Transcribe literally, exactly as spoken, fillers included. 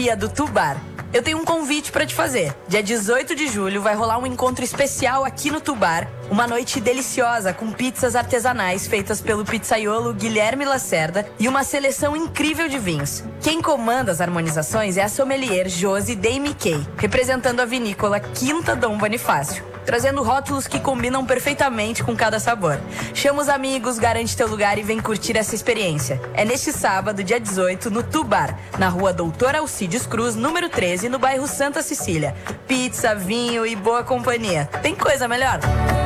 do Tubar. Eu tenho um convite para te fazer. Dia dezoito de julho vai rolar um encontro especial aqui no Tubar, uma noite deliciosa com pizzas artesanais feitas pelo pizzaiolo Guilherme Lacerda e uma seleção incrível de vinhos. Quem comanda as harmonizações é a sommelier Josi Dame Kay, representando a vinícola Quinta Dom Bonifácio, trazendo rótulos que combinam perfeitamente com cada sabor. Chama os amigos, garante teu lugar e vem curtir essa experiência. É neste sábado, dia dezoito, no Tubar, na rua Doutor Alcides Cruz, número treze, no bairro Santa Cecília. Pizza, vinho e boa companhia. Tem coisa melhor?